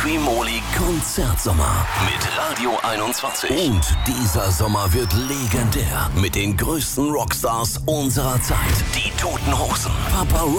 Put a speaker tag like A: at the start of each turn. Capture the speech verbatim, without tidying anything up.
A: Primoly Konzertsommer mit Radio einundzwanzig. Und dieser Sommer wird legendär mit den größten Rockstars unserer Zeit. Die Toten Hosen, Papa